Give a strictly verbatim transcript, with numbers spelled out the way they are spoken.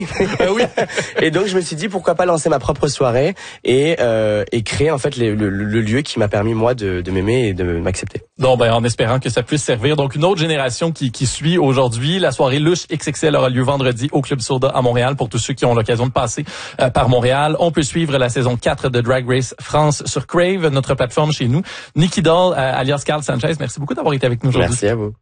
Ah oui. Et donc je me suis dit pourquoi pas lancer ma propre soirée et euh, et créer en fait les, le, le lieu qui m'a permis moi de, de m'aimer et de m'accepter. Donc ben en espérant que ça puisse servir. Donc une autre génération qui qui suit aujourd'hui. La soirée Louche X X L aura lieu vendredi au Club Soda à Montréal pour tous ceux qui ont l'occasion de passer euh, par Montréal. On peut suivre la saison quatre de Drag Race France sur Crave, notre plateforme chez nous. Nikki Doll, euh, alias Carl Sanchez, merci beaucoup d'avoir été avec nous aujourd'hui. Merci à vous.